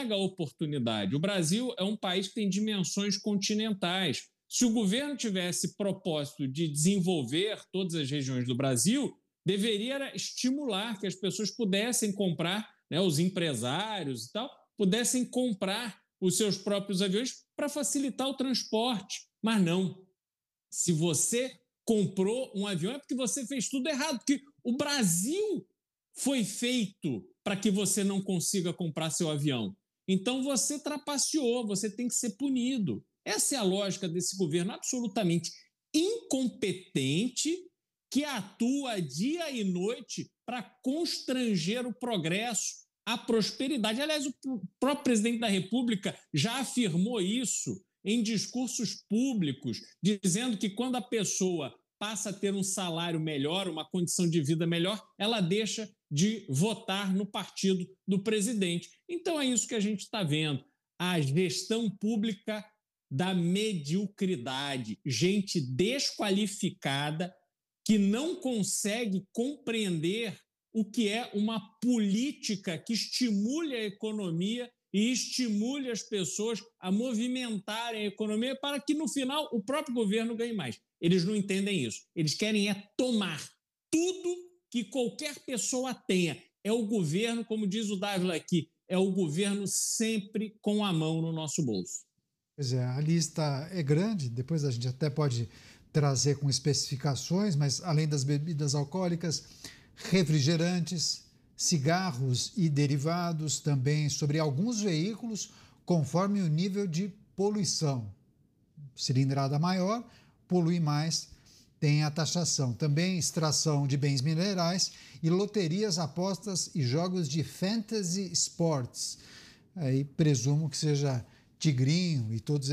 mega oportunidade. O Brasil é um país que tem dimensões continentais. Se o governo tivesse propósito de desenvolver todas as regiões do Brasil, deveria estimular que as pessoas pudessem comprar, né, os empresários e tal, pudessem comprar os seus próprios aviões para facilitar o transporte. Mas não. Se você comprou um avião é porque você fez tudo errado, porque o Brasil foi feito para que você não consiga comprar seu avião. Então você trapaceou, você tem que ser punido. Essa é a lógica desse governo absolutamente incompetente que atua dia e noite para constranger o progresso, a prosperidade. Aliás, o próprio presidente da República já afirmou isso em discursos públicos, dizendo que quando a pessoa passa a ter um salário melhor, uma condição de vida melhor, ela deixa de votar no partido do presidente. Então é isso que a gente está vendo. A gestão pública da mediocridade, gente desqualificada que não consegue compreender o que é uma política que estimule a economia e estimule as pessoas a movimentarem a economia para que, no final, o próprio governo ganhe mais. Eles não entendem isso. Eles querem tomar tudo que qualquer pessoa tenha. É o governo, como diz o Dávila aqui, é o governo sempre com a mão no nosso bolso. Pois é, a lista é grande, depois a gente até pode trazer com especificações, mas além das bebidas alcoólicas, refrigerantes, cigarros e derivados, também sobre alguns veículos, conforme o nível de poluição. Cilindrada maior, polui mais, tem a taxação. Também extração de bens minerais e loterias, apostas e jogos de fantasy sports. Aí presumo que seja Tigrinho e todos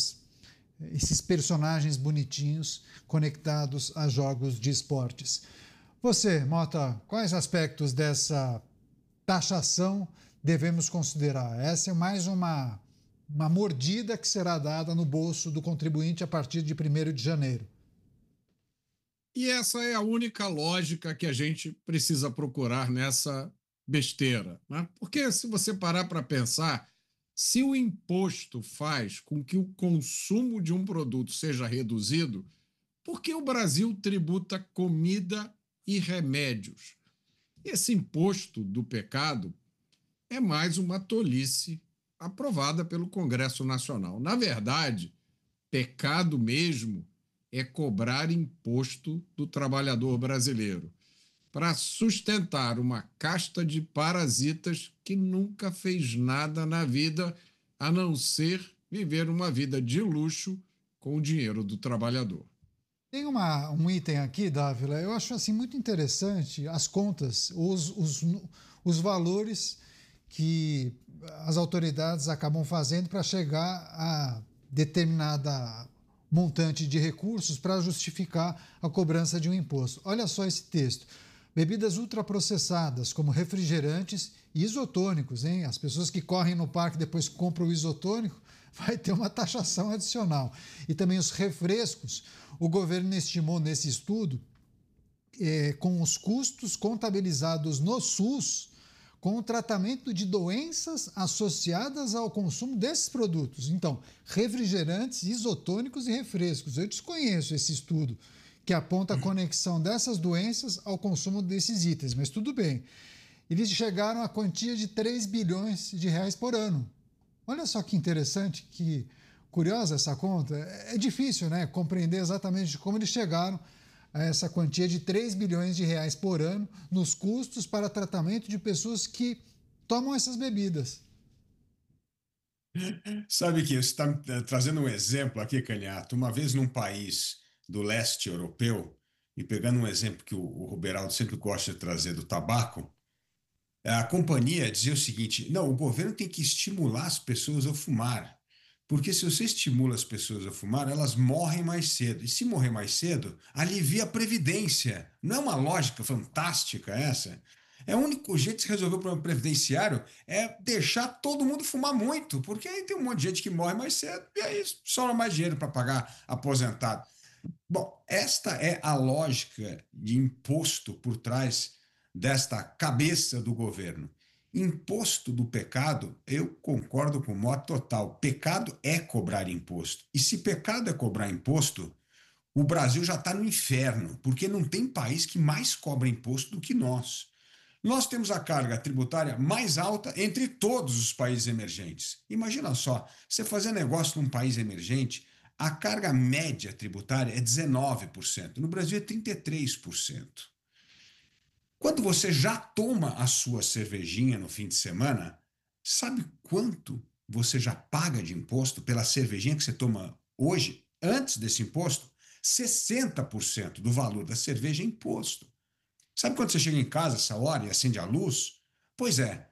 esses personagens bonitinhos conectados a jogos de esportes. Você, Mota, quais aspectos dessa taxação devemos considerar? Essa é mais uma mordida que será dada no bolso do contribuinte a partir de 1º de janeiro. E essa é a única lógica que a gente precisa procurar nessa besteira, né? Porque se você parar para pensar, se o imposto faz com que o consumo de um produto seja reduzido, por que o Brasil tributa comida e remédios? Esse imposto do pecado é mais uma tolice aprovada pelo Congresso Nacional. Na verdade, pecado mesmo é cobrar imposto do trabalhador brasileiro para sustentar uma casta de parasitas que nunca fez nada na vida a não ser viver uma vida de luxo com o dinheiro do trabalhador. Tem um item aqui, Dávila, eu acho assim muito interessante as contas, os valores que as autoridades acabam fazendo para chegar a determinada montante de recursos para justificar a cobrança de um imposto. Olha só esse texto. Bebidas ultraprocessadas, como refrigerantes e isotônicos, hein? As pessoas que correm no parque e depois compram o isotônico, vai ter uma taxação adicional. E também os refrescos. O governo estimou nesse estudo, com os custos contabilizados no SUS, com o tratamento de doenças associadas ao consumo desses produtos. Então, refrigerantes, isotônicos e refrescos. Eu desconheço esse estudo que aponta a conexão dessas doenças ao consumo desses itens, mas tudo bem. Eles chegaram à quantia de 3 bilhões de reais por ano. Olha só que interessante, que curiosa essa conta. É difícil, né, compreender exatamente como eles chegaram a essa quantia de 3 bilhões de reais por ano nos custos para tratamento de pessoas que tomam essas bebidas. Sabe que você está trazendo um exemplo aqui, Canhato. Uma vez num país do leste europeu, e pegando um exemplo que o Beraldo sempre gosta de trazer do tabaco, a companhia dizia o seguinte: não, o governo tem que estimular as pessoas a fumar, porque se você estimula as pessoas a fumar, elas morrem mais cedo, e se morrer mais cedo, alivia a previdência. Não é uma lógica fantástica essa? É o único jeito de se resolver o problema previdenciário é deixar todo mundo fumar muito, porque aí tem um monte de gente que morre mais cedo e aí sobra mais dinheiro para pagar aposentado. Bom, esta é a lógica de imposto por trás desta cabeça do governo. Imposto do pecado, eu concordo com o Mota total. Pecado é cobrar imposto. E se pecado é cobrar imposto, o Brasil já está no inferno, porque não tem país que mais cobra imposto do que nós. Nós temos a carga tributária mais alta entre todos os países emergentes. Imagina só, você fazer negócio num país emergente, a carga média tributária é 19%. No Brasil é 33%. Quando você já toma a sua cervejinha no fim de semana, sabe quanto você já paga de imposto pela cervejinha que você toma hoje, antes desse imposto? 60% do valor da cerveja é imposto. Sabe quando você chega em casa essa hora e acende a luz? Pois é,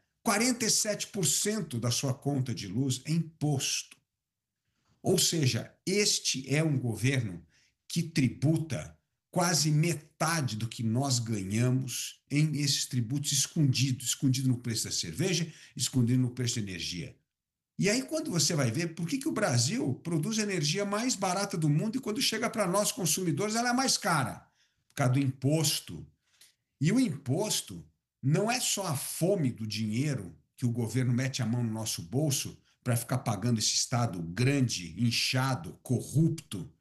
47% da sua conta de luz é imposto. Ou seja, este é um governo que tributa quase metade do que nós ganhamos em esses tributos escondido no preço da cerveja, escondido no preço da energia. E aí, quando você vai ver por que o Brasil produz a energia mais barata do mundo e quando chega para nós consumidores ela é mais cara? Por causa do imposto. E o imposto não é só a fome do dinheiro que o governo mete a mão no nosso bolso para ficar pagando esse Estado grande, inchado, corrupto,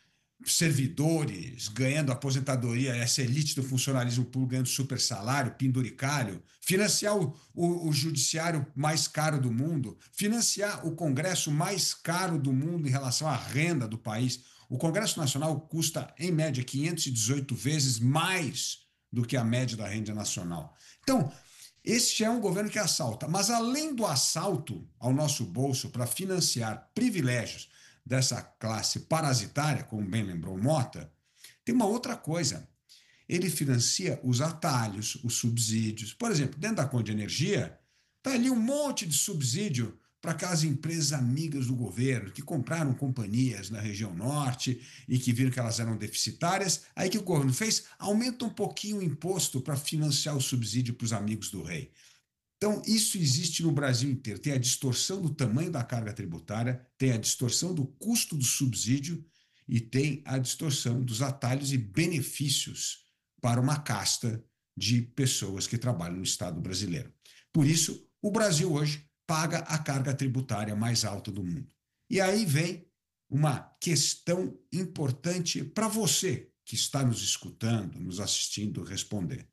servidores ganhando aposentadoria, essa elite do funcionalismo público ganhando super salário, penduricalho, financiar o judiciário mais caro do mundo, financiar o Congresso mais caro do mundo em relação à renda do país. O Congresso Nacional custa, em média, 518 vezes mais do que a média da renda nacional. Então, este é um governo que assalta, mas além do assalto ao nosso bolso para financiar privilégios dessa classe parasitária, como bem lembrou Mota, tem uma outra coisa. Ele financia os atalhos, os subsídios. Por exemplo, dentro da conta de energia, está ali um monte de subsídio para aquelas empresas amigas do governo que compraram companhias na região norte e que viram que elas eram deficitárias. Aí que o governo fez? Aumenta um pouquinho o imposto para financiar o subsídio para os amigos do rei. Então, isso existe no Brasil inteiro. Tem a distorção do tamanho da carga tributária, tem a distorção do custo do subsídio e tem a distorção dos atalhos e benefícios para uma casta de pessoas que trabalham no Estado brasileiro. Por isso, o Brasil hoje paga a carga tributária mais alta do mundo. E aí vem uma questão importante para você que está nos escutando, nos assistindo, responder.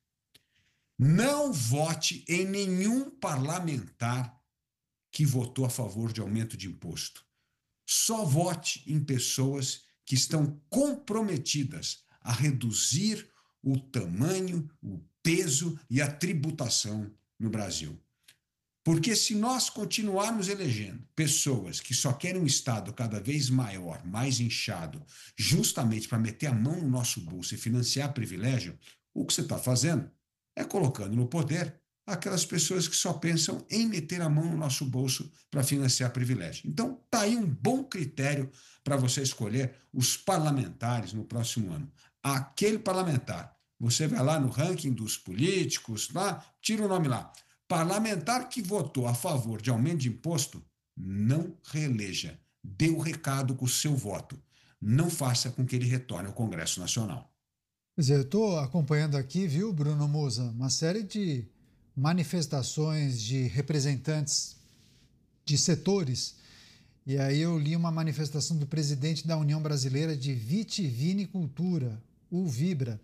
Não vote em nenhum parlamentar que votou a favor de aumento de imposto. Só vote em pessoas que estão comprometidas a reduzir o tamanho, o peso e a tributação no Brasil. Porque se nós continuarmos elegendo pessoas que só querem um Estado cada vez maior, mais inchado, justamente para meter a mão no nosso bolso e financiar privilégio, o que você está fazendo é colocando no poder aquelas pessoas que só pensam em meter a mão no nosso bolso para financiar privilégio. Então, está aí um bom critério para você escolher os parlamentares no próximo ano. Aquele parlamentar, você vai lá no ranking dos políticos, lá, tira o nome lá. Parlamentar que votou a favor de aumento de imposto, não reeleja. Dê o recado com o seu voto. Não faça com que ele retorne ao Congresso Nacional. Quer dizer, eu estou acompanhando aqui, viu, Bruno Musa, uma série de manifestações de representantes de setores. E aí eu li uma manifestação do presidente da União Brasileira de Vitivinicultura, o Vibra,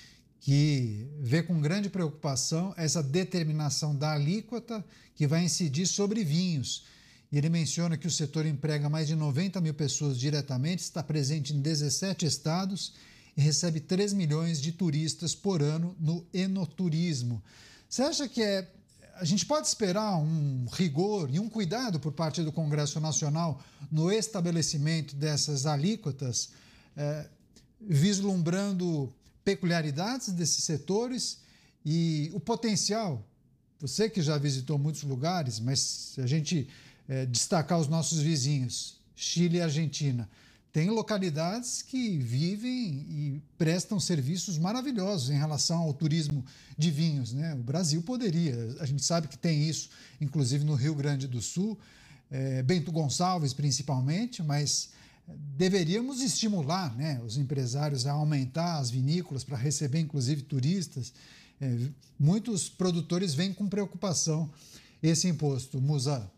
que vê com grande preocupação essa determinação da alíquota que vai incidir sobre vinhos. E ele menciona que o setor emprega mais de 90 mil pessoas diretamente, está presente em 17 estados e recebe 3 milhões de turistas por ano no enoturismo. Você acha que a gente pode esperar um rigor e um cuidado por parte do Congresso Nacional no estabelecimento dessas alíquotas, vislumbrando peculiaridades desses setores e o potencial? Você que já visitou muitos lugares, mas se a gente destacar os nossos vizinhos, Chile e Argentina, tem localidades que vivem e prestam serviços maravilhosos em relação ao turismo de vinhos, né? O Brasil poderia, a gente sabe que tem isso, inclusive no Rio Grande do Sul, Bento Gonçalves principalmente, mas deveríamos estimular, né, os empresários a aumentar as vinícolas para receber inclusive turistas. Muitos produtores veem com preocupação esse imposto. Musa.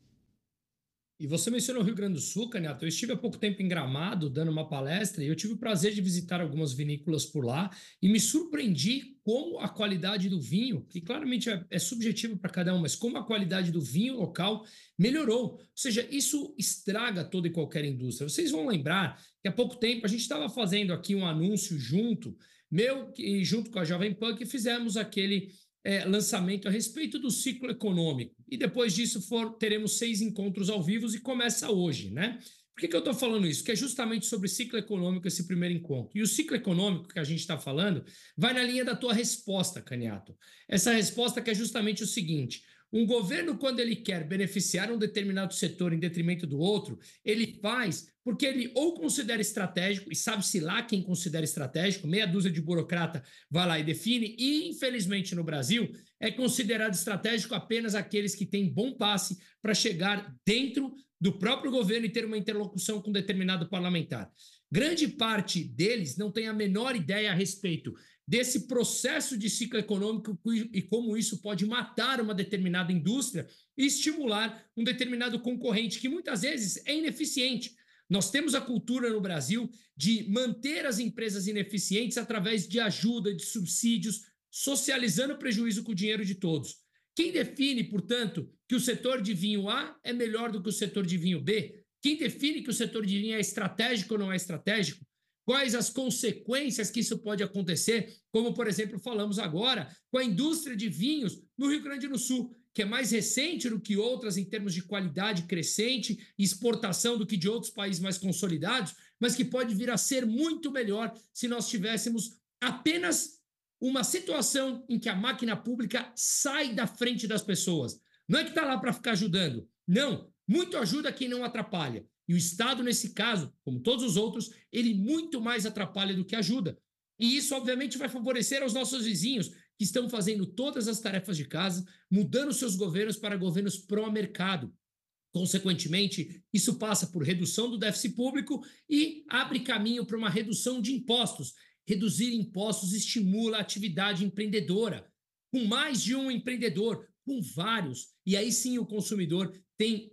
E você mencionou o Rio Grande do Sul, Canhato. Eu estive há pouco tempo em Gramado, dando uma palestra, e eu tive o prazer de visitar algumas vinícolas por lá e me surpreendi como a qualidade do vinho, que claramente é subjetivo para cada um, mas como a qualidade do vinho local melhorou. Ou seja, isso estraga toda e qualquer indústria. Vocês vão lembrar que há pouco tempo a gente estava fazendo aqui um anúncio junto com a Jovem Pan, que fizemos aquele lançamento a respeito do ciclo econômico. E depois disso teremos 6 encontros ao vivo e começa hoje, né? Por que eu estou falando isso? Que é justamente sobre ciclo econômico esse primeiro encontro. E o ciclo econômico que a gente está falando vai na linha da tua resposta, Canhato. Essa resposta que é justamente o seguinte: um governo, quando ele quer beneficiar um determinado setor em detrimento do outro, ele faz porque ele ou considera estratégico, e sabe-se lá quem considera estratégico, meia dúzia de burocrata vai lá e define, e infelizmente no Brasil é considerado estratégico apenas aqueles que têm bom passe para chegar dentro do próprio governo e ter uma interlocução com determinado parlamentar. Grande parte deles não tem a menor ideia a respeito desse processo de ciclo econômico e como isso pode matar uma determinada indústria e estimular um determinado concorrente que muitas vezes é ineficiente. Nós temos a cultura no Brasil de manter as empresas ineficientes através de ajuda, de subsídios, socializando o prejuízo com o dinheiro de todos. Quem define, portanto, que o setor de vinho A é melhor do que o setor de vinho B? Quem define que o setor de vinho é estratégico ou não é estratégico? Quais as consequências que isso pode acontecer, como, por exemplo, falamos agora com a indústria de vinhos no Rio Grande do Sul, que é mais recente do que outras em termos de qualidade crescente e exportação do que de outros países mais consolidados, mas que pode vir a ser muito melhor se nós tivéssemos apenas uma situação em que a máquina pública sai da frente das pessoas. Não é que está lá para ficar ajudando, não. Muito ajuda quem não atrapalha. E o Estado, nesse caso, como todos os outros, ele muito mais atrapalha do que ajuda. E isso, obviamente, vai favorecer aos nossos vizinhos, que estão fazendo todas as tarefas de casa, mudando seus governos para governos pró-mercado. Consequentemente, isso passa por redução do déficit público e abre caminho para uma redução de impostos. Reduzir impostos estimula a atividade empreendedora. Com mais de um empreendedor, com vários, e aí sim o consumidor tem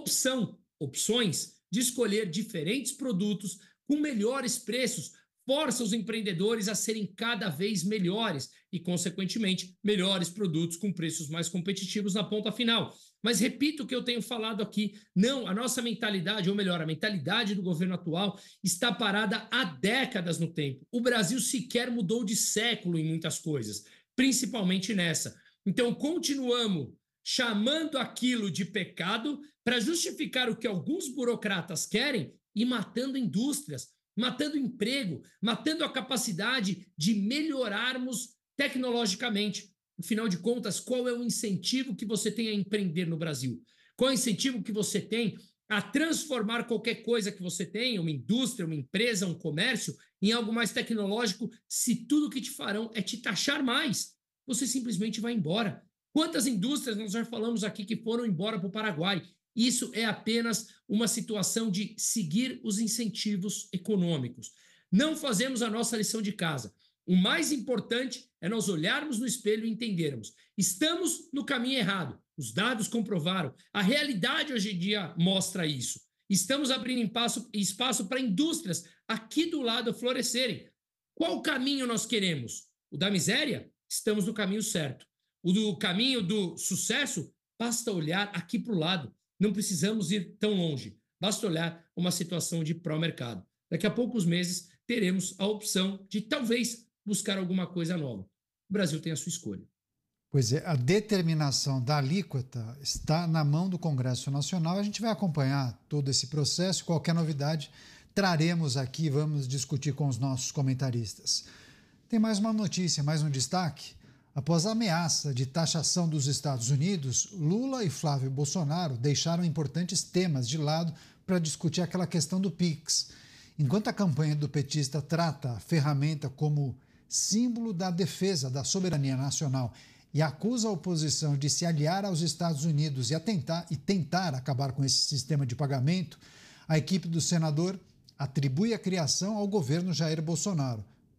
opções de escolher diferentes produtos com melhores preços, força os empreendedores a serem cada vez melhores e, consequentemente, melhores produtos com preços mais competitivos na ponta final. Mas repito o que eu tenho falado aqui, não, a nossa mentalidade, ou melhor, a mentalidade do governo atual está parada há décadas no tempo. O Brasil sequer mudou de século em muitas coisas, principalmente nessa. Então, continuamos chamando aquilo de pecado para justificar o que alguns burocratas querem e matando indústrias, matando emprego, matando a capacidade de melhorarmos tecnologicamente. Afinal de contas, qual é o incentivo que você tem a empreender no Brasil? Qual é o incentivo que você tem a transformar qualquer coisa que você tem, uma indústria, uma empresa, um comércio, em algo mais tecnológico, se tudo que te farão é te taxar mais? Você simplesmente vai embora. Quantas indústrias nós já falamos aqui que foram embora para o Paraguai? Isso é apenas uma situação de seguir os incentivos econômicos. Não fazemos a nossa lição de casa. O mais importante é nós olharmos no espelho e entendermos. Estamos no caminho errado. Os dados comprovaram. A realidade hoje em dia mostra isso. Estamos abrindo espaço para indústrias aqui do lado florescerem. Qual caminho nós queremos? O da miséria? Estamos no caminho certo. O do caminho do sucesso? Basta olhar aqui para o lado. Não precisamos ir tão longe. Basta olhar uma situação de pró-mercado. Daqui a poucos meses teremos a opção de talvez buscar alguma coisa nova. O Brasil tem a sua escolha. Pois é, a determinação da alíquota está na mão do Congresso Nacional. A gente vai acompanhar todo esse processo. Qualquer novidade traremos aqui, vamos discutir com os nossos comentaristas. Tem mais uma notícia, mais um destaque. Após a ameaça de taxação dos Estados Unidos, Lula e Flávio Bolsonaro deixaram importantes temas de lado para discutir aquela questão do PIX. Enquanto a campanha do petista trata a ferramenta como símbolo da defesa da soberania nacional e acusa a oposição de se aliar aos Estados Unidos e tentar acabar com esse sistema de pagamento, a equipe do senador atribui a criação ao governo Jair Bolsonaro.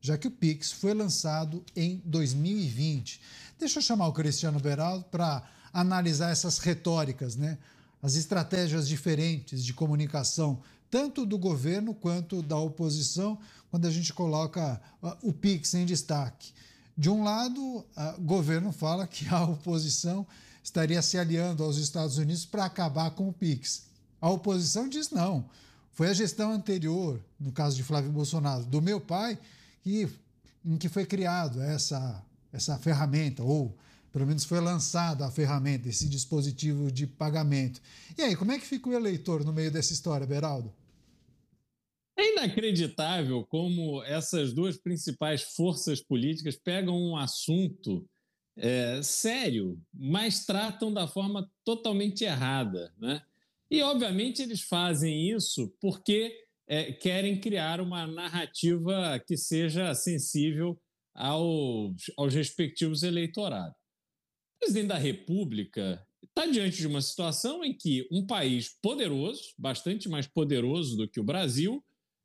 já que o Pix foi lançado em 2020. Deixa eu chamar o Cristiano Beraldo para analisar essas retóricas, né? As estratégias diferentes de comunicação, tanto do governo quanto da oposição, quando a gente coloca o Pix em destaque. De um lado, o governo fala que a oposição estaria se aliando aos Estados Unidos para acabar com o Pix. A oposição diz não. Foi a gestão anterior, no caso de Flávio Bolsonaro, do meu pai, em que foi criado essa ferramenta, ou pelo menos foi lançada a ferramenta, esse dispositivo de pagamento. E aí, como é que fica o eleitor no meio dessa história, Beraldo? É inacreditável como essas duas principais forças políticas pegam um assunto sério, mas tratam da forma totalmente errada, né? E, obviamente, eles fazem isso porque querem criar uma narrativa que seja sensível aos respectivos eleitorados. O presidente da República está diante de uma situação em que um país poderoso, bastante mais poderoso do que o Brasil,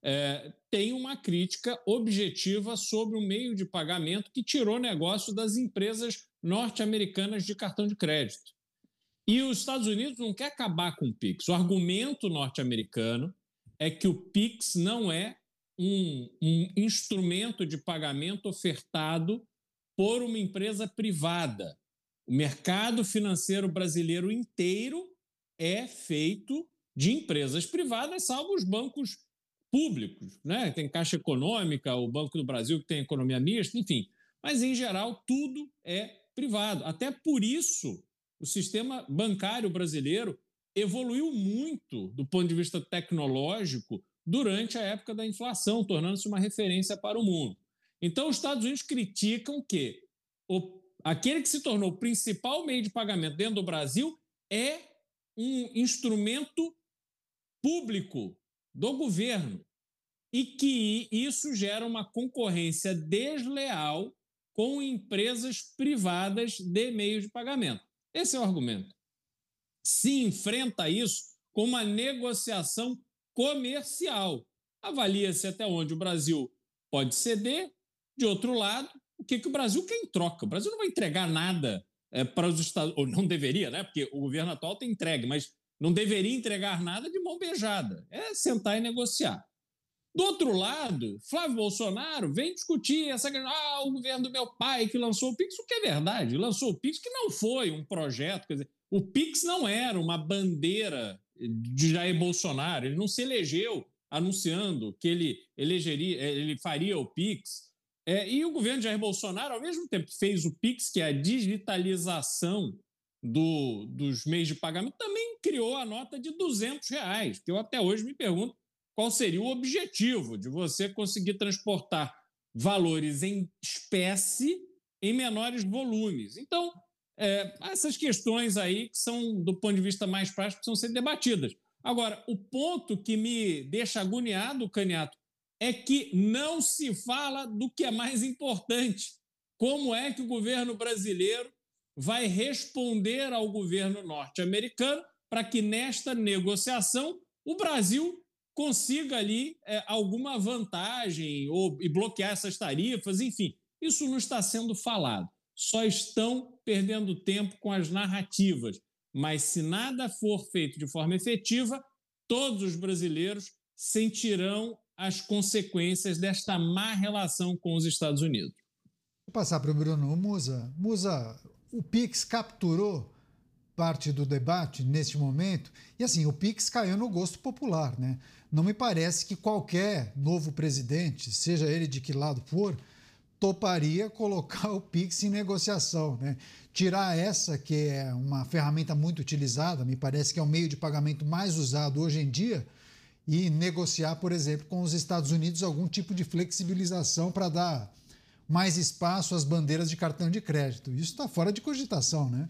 tem uma crítica objetiva sobre o meio de pagamento que tirou negócio das empresas norte-americanas de cartão de crédito. E os Estados Unidos não quer acabar com o Pix. O argumento norte-americano é que o Pix não é um instrumento de pagamento ofertado por uma empresa privada. O mercado financeiro brasileiro inteiro é feito de empresas privadas, salvo os bancos públicos, né? Tem Caixa Econômica, o Banco do Brasil que tem economia mista, enfim. Mas, em geral, tudo é privado. Até por isso, o sistema bancário brasileiro evoluiu muito do ponto de vista tecnológico durante a época da inflação, tornando-se uma referência para o mundo. Então, os Estados Unidos criticam que aquele que se tornou o principal meio de pagamento dentro do Brasil é um instrumento público do governo e que isso gera uma concorrência desleal com empresas privadas de meios de pagamento. Esse é o argumento. Se enfrenta isso com uma negociação comercial. Avalia-se até onde o Brasil pode ceder. De outro lado, o que o Brasil quer em troca? O Brasil não vai entregar nada para os Estados Unidos, ou não deveria, né? Porque o governo atual tem entregue, mas não deveria entregar nada de mão beijada. É sentar e negociar. Do outro lado, Flávio Bolsonaro vem discutir essa questão. O governo do meu pai que lançou o Pix, o que é verdade, lançou o Pix, que não foi um projeto. Quer dizer, o Pix não era uma bandeira de Jair Bolsonaro, ele não se elegeu anunciando que ele faria o Pix. E o governo de Jair Bolsonaro, ao mesmo tempo que fez o Pix, que é a digitalização dos meios de pagamento, também criou a nota de R$200, que eu até hoje me pergunto qual seria o objetivo de você conseguir transportar valores em espécie em menores volumes. Então, essas questões aí que são, do ponto de vista mais prático, precisam ser debatidas. Agora, o ponto que me deixa agoniado, Caniato, é que não se fala do que é mais importante. Como é que o governo brasileiro vai responder ao governo norte-americano para que, nesta negociação, o Brasil consiga ali alguma vantagem e bloquear essas tarifas, enfim. Isso não está sendo falado. Só estão perdendo tempo com as narrativas. Mas se nada for feito de forma efetiva, todos os brasileiros sentirão as consequências desta má relação com os Estados Unidos. Vou passar para o Bruno Musa. Musa, o Pix capturou parte do debate neste momento e, assim, o Pix caiu no gosto popular, né? Não me parece que qualquer novo presidente, seja ele de que lado for, toparia colocar o Pix em negociação, né? Tirar essa, que é uma ferramenta muito utilizada, me parece que é o meio de pagamento mais usado hoje em dia, e negociar, por exemplo, com os Estados Unidos algum tipo de flexibilização para dar mais espaço às bandeiras de cartão de crédito. Isso está fora de cogitação, né?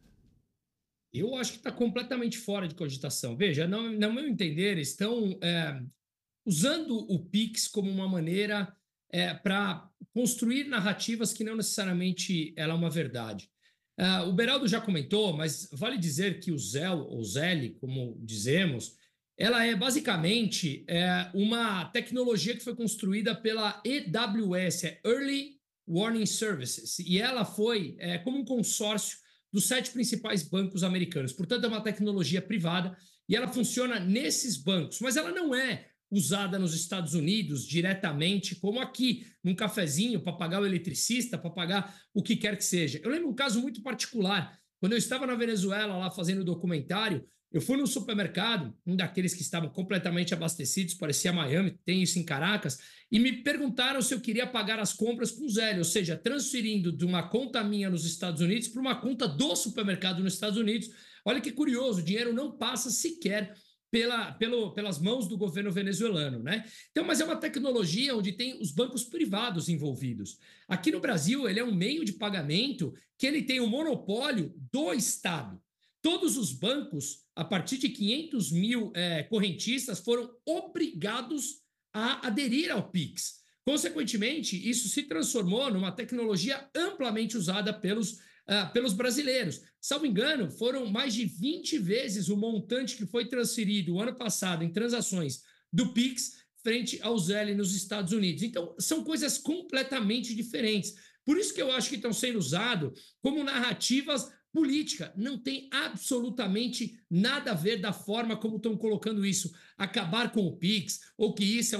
Eu acho que está completamente fora de cogitação. Veja, no meu entender, estão usando o Pix como uma maneira para construir narrativas que não necessariamente ela é uma verdade. O Beraldo já comentou, mas vale dizer que o Zé, ou Zeli, como dizemos, Ela é basicamente uma tecnologia que foi construída pela AWS, Early Warning Services, e ela foi como um consórcio dos 7 principais bancos americanos. Portanto, é uma tecnologia privada e ela funciona nesses bancos, mas ela não é usada nos Estados Unidos diretamente, como aqui, num cafezinho, para pagar o eletricista, para pagar o que quer que seja. Eu lembro um caso muito particular. Quando eu estava na Venezuela, lá fazendo documentário, eu fui num supermercado, um daqueles que estavam completamente abastecidos, parecia Miami, tem isso em Caracas, e me perguntaram se eu queria pagar as compras com Zelle, ou seja, transferindo de uma conta minha nos Estados Unidos para uma conta do supermercado nos Estados Unidos. Olha que curioso, o dinheiro não passa sequer pelas mãos do governo venezuelano, né? Então, mas é uma tecnologia onde tem os bancos privados envolvidos. Aqui no Brasil, ele é um meio de pagamento que ele tem o monopólio do Estado. Todos os bancos, a partir de 500 mil correntistas, foram obrigados a aderir ao Pix. Consequentemente, isso se transformou numa tecnologia amplamente usada pelos brasileiros. Salvo engano, foram mais de 20 vezes o montante que foi transferido o ano passado em transações do Pix frente ao Zelle nos Estados Unidos. Então, são coisas completamente diferentes. Por isso que eu acho que estão sendo usados como narrativas política. Não tem absolutamente nada a ver da forma como estão colocando isso. Acabar com o Pix, ou que isso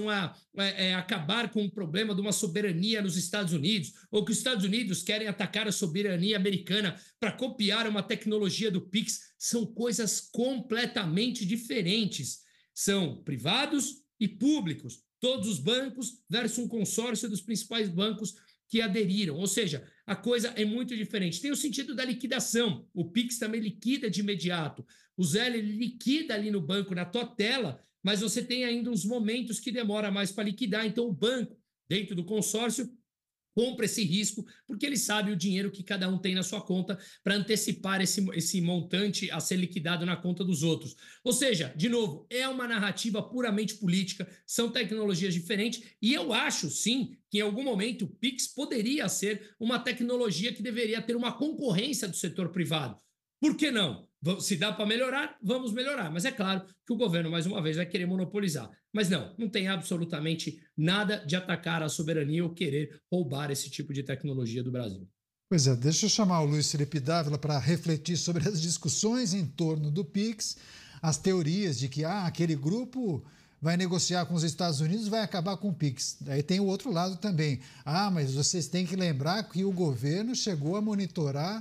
acabar com o problema de uma soberania nos Estados Unidos, ou que os Estados Unidos querem atacar a soberania americana para copiar uma tecnologia do Pix. São coisas completamente diferentes. São privados e públicos. Todos os bancos versus um consórcio dos principais bancos que aderiram, ou seja, a coisa é muito diferente. Tem o sentido da liquidação, o Pix também liquida de imediato, o Zelle liquida ali no banco, na tua tela, mas você tem ainda uns momentos que demora mais para liquidar, então o banco, dentro do consórcio, compra esse risco, porque ele sabe o dinheiro que cada um tem na sua conta para antecipar esse montante a ser liquidado na conta dos outros. Ou seja, de novo, é uma narrativa puramente política, são tecnologias diferentes, e eu acho, sim, que em algum momento o Pix poderia ser uma tecnologia que deveria ter uma concorrência do setor privado. Por que não? Se dá para melhorar, vamos melhorar. Mas é claro que o governo, mais uma vez, vai querer monopolizar. Mas não tem absolutamente nada de atacar a soberania ou querer roubar esse tipo de tecnologia do Brasil. Pois é, deixa eu chamar o Luiz Felipe Dávila para refletir sobre as discussões em torno do Pix, as teorias de que aquele grupo vai negociar com os Estados Unidos, vai acabar com o Pix. Aí tem o outro lado também. Mas vocês têm que lembrar que o governo chegou a monitorar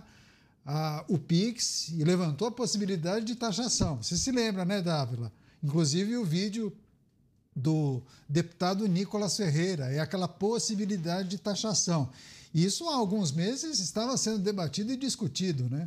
o Pix e levantou a possibilidade de taxação. Você se lembra, né, Dávila? Inclusive o vídeo do deputado Nicolas Ferreira, é aquela possibilidade de taxação. Isso há alguns meses estava sendo debatido e discutido, né?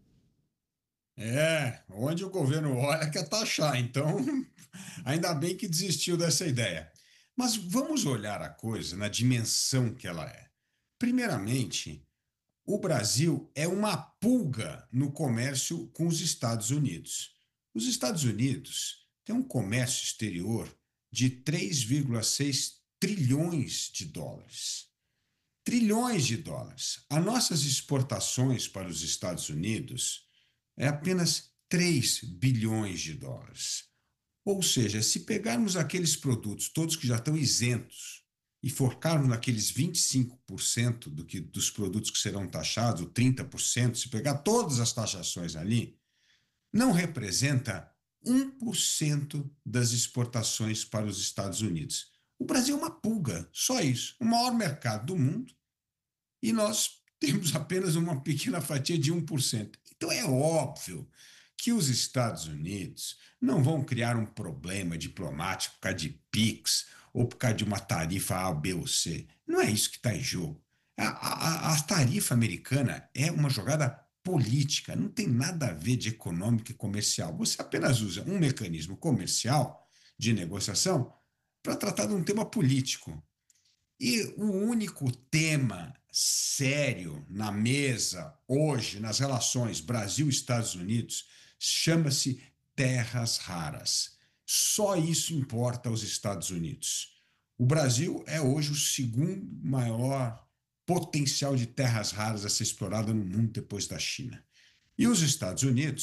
Onde o governo olha quer taxar, então ainda bem que desistiu dessa ideia. Mas vamos olhar a coisa na dimensão que ela é. Primeiramente, o Brasil é uma pulga no comércio com os Estados Unidos. Os Estados Unidos têm um comércio exterior de 3,6 trilhões de dólares. Trilhões de dólares. As nossas exportações para os Estados Unidos é apenas 3 bilhões de dólares. Ou seja, se pegarmos aqueles produtos todos que já estão isentos e focarmos naqueles 25% dos produtos que serão taxados, ou 30%, se pegar todas as taxações ali, não representa 1% das exportações para os Estados Unidos. O Brasil é uma pulga, só isso. O maior mercado do mundo e nós temos apenas uma pequena fatia de 1%. Então é óbvio que os Estados Unidos não vão criar um problema diplomático por causa de PIX ou por causa de uma tarifa A, B ou C. Não é isso que está em jogo. A tarifa americana é uma jogada política, não tem nada a ver de econômica e comercial. Você apenas usa um mecanismo comercial de negociação para tratar de um tema político. E o único tema sério na mesa hoje, nas relações Brasil-Estados Unidos, chama-se terras raras. Só isso importa aos Estados Unidos. O Brasil é hoje o segundo maior potencial de terras raras a ser explorado no mundo depois da China. E os Estados Unidos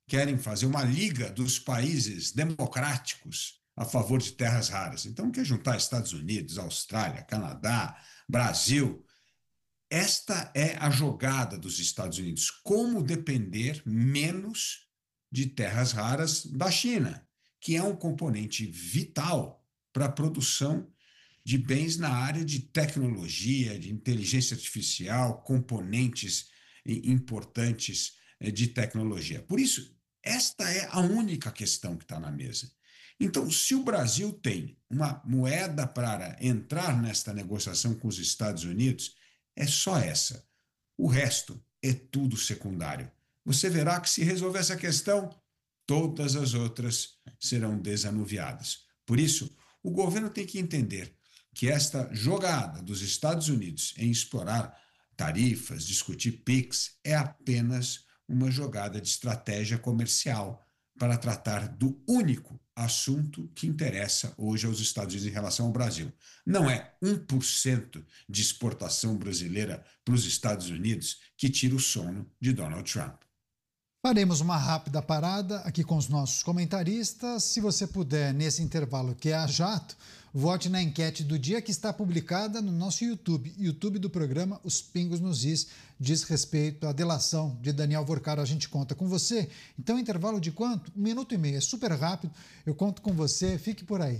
querem fazer uma liga dos países democráticos a favor de terras raras. Então, quer juntar Estados Unidos, Austrália, Canadá, Brasil. Esta é a jogada dos Estados Unidos. Como depender menos de terras raras da China, que é um componente vital para a produção de bens na área de tecnologia, de inteligência artificial, componentes importantes de tecnologia. Por isso, esta é a única questão que está na mesa. Então, se o Brasil tem uma moeda para entrar nesta negociação com os Estados Unidos, é só essa. O resto é tudo secundário. Você verá que, se resolver essa questão, todas as outras serão desanuviadas. Por isso, o governo tem que entender que esta jogada dos Estados Unidos em explorar tarifas, discutir PIX, é apenas uma jogada de estratégia comercial para tratar do único assunto que interessa hoje aos Estados Unidos em relação ao Brasil. Não é 1% de exportação brasileira para os Estados Unidos que tira o sono de Donald Trump. Faremos uma rápida parada aqui com os nossos comentaristas. Se você puder, nesse intervalo que é a jato, vote na enquete do dia que está publicada no nosso YouTube do programa Os Pingos nos Is, diz respeito à delação de Daniel Vorcaro. A gente conta com você. Então, intervalo de quanto? 1 minuto e meio, é super rápido. Eu conto com você, fique por aí.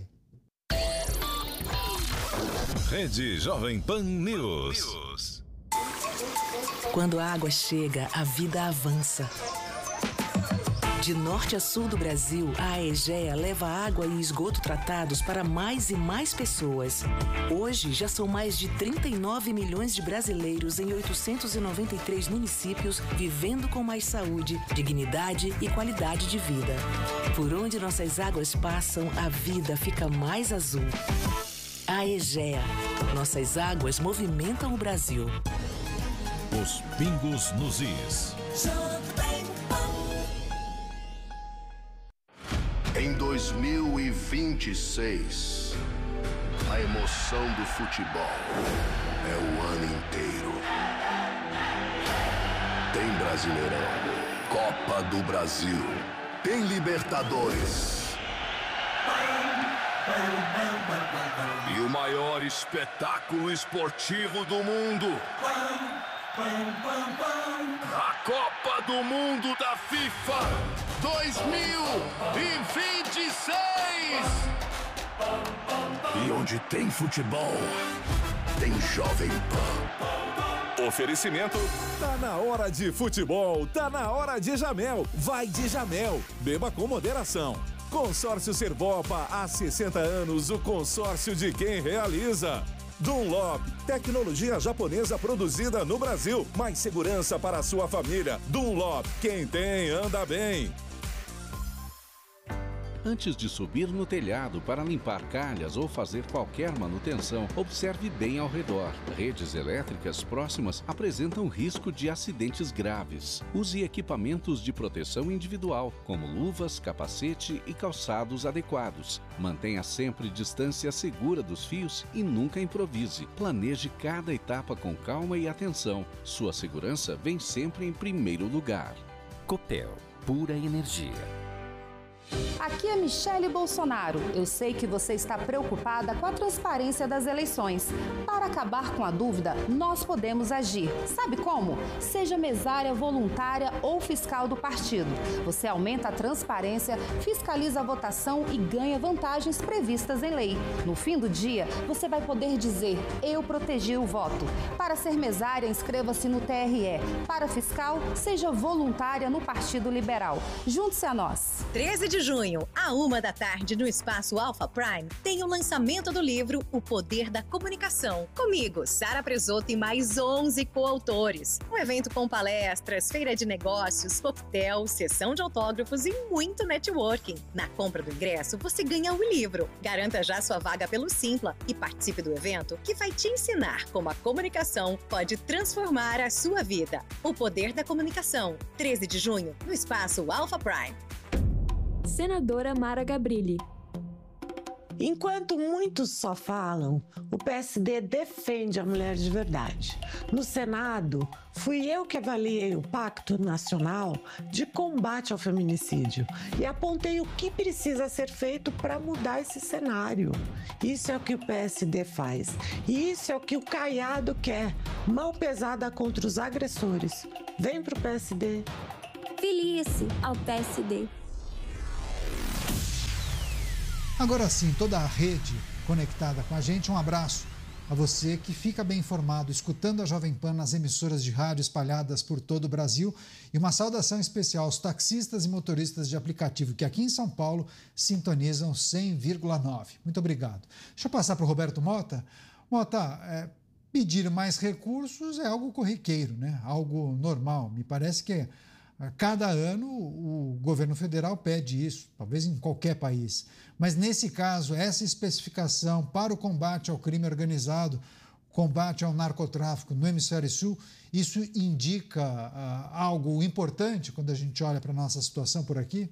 Rede Jovem Pan News. Quando a água chega, a vida avança. De norte a sul do Brasil, a Aegea leva água e esgoto tratados para mais e mais pessoas. Hoje, já são mais de 39 milhões de brasileiros em 893 municípios vivendo com mais saúde, dignidade e qualidade de vida. Por onde nossas águas passam, a vida fica mais azul. Aegea. Nossas águas movimentam o Brasil. Os Pingos nos Is. Em 2026, a emoção do futebol é o ano inteiro. Tem Brasileirão, Copa do Brasil, tem Libertadores. E o maior espetáculo esportivo do mundo. A Copa do Mundo da FIFA 2026! E onde tem futebol, tem Jovem Pan. Oferecimento. Tá na hora de futebol, tá na hora de Jamel. Vai de Jamel, beba com moderação. Consórcio Servopa, há 60 anos, o consórcio de quem realiza. Dunlop, tecnologia japonesa produzida no Brasil, mais segurança para a sua família. Dunlop, quem tem anda bem. Antes de subir no telhado para limpar calhas ou fazer qualquer manutenção, observe bem ao redor. Redes elétricas próximas apresentam risco de acidentes graves. Use equipamentos de proteção individual, como luvas, capacete e calçados adequados. Mantenha sempre distância segura dos fios e nunca improvise. Planeje cada etapa com calma e atenção. Sua segurança vem sempre em primeiro lugar. Copel, pura energia. Aqui é Michele Bolsonaro. Eu sei que você está preocupada com a transparência das eleições. Para acabar com a dúvida, nós podemos agir. Sabe como? Seja mesária voluntária ou fiscal do partido. Você aumenta a transparência, fiscaliza a votação e ganha vantagens previstas em lei. No fim do dia, você vai poder dizer: eu protegi o voto. Para ser mesária, inscreva-se no TRE. Para fiscal, seja voluntária no Partido Liberal. Junte-se a nós. 13 de junho, à 13h, no Espaço Alpha Prime, tem o lançamento do livro O Poder da Comunicação. Comigo, Sara Presoto e mais 11 coautores. Um evento com palestras, feira de negócios, coquetel, sessão de autógrafos e muito networking. Na compra do ingresso, você ganha o livro. Garanta já sua vaga pelo Simpla e participe do evento que vai te ensinar como a comunicação pode transformar a sua vida. O Poder da Comunicação, 13 de junho, no Espaço Alpha Prime. Senadora Mara Gabrilli. Enquanto muitos só falam, o PSD defende a mulher de verdade. No Senado, fui eu que avaliei o Pacto Nacional de Combate ao Feminicídio e apontei o que precisa ser feito para mudar esse cenário. Isso é o que o PSD faz. E isso é o que o Caiado quer. Mão pesada contra os agressores. Vem pro PSD. Filie-se ao PSD. Agora sim, toda a rede conectada com a gente, um abraço a você que fica bem informado, escutando a Jovem Pan nas emissoras de rádio espalhadas por todo o Brasil, e uma saudação especial aos taxistas e motoristas de aplicativo que aqui em São Paulo sintonizam 100,9. Muito obrigado. Deixa eu passar para o Roberto Mota. Mota, pedir mais recursos é algo corriqueiro, né? Algo normal. Me parece que a cada ano o governo federal pede isso, talvez em qualquer país. Mas nesse caso, essa especificação para o combate ao crime organizado, combate ao narcotráfico no Hemisfério Sul, isso indica algo importante quando a gente olha para a nossa situação por aqui?